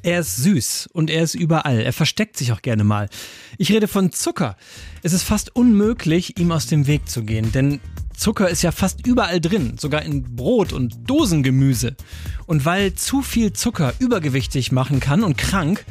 Er ist süß und er ist überall. Er versteckt sich auch gerne mal. Ich rede von Zucker. Es ist fast unmöglich, ihm aus dem Weg zu gehen, denn Zucker ist ja fast überall drin, sogar in Brot und Dosengemüse. Und weil zu viel Zucker übergewichtig machen kann und krank,